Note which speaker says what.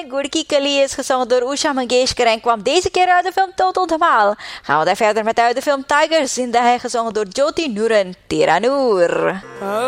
Speaker 1: Gurki Kali is gezongen door Usha Mangeshkar en kwam deze keer uit de film Total Dhamal. Gaan we daar verder met uit de film Tiger Zinda, gezongen door Jyoti Nuran Tiranur.